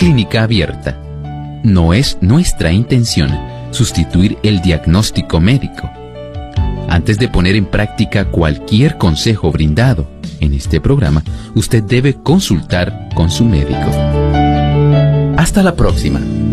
Clínica Abierta. No es nuestra intención sustituir el diagnóstico médico. Antes de poner en práctica cualquier consejo brindado en este programa, usted debe consultar con su médico. Hasta la próxima.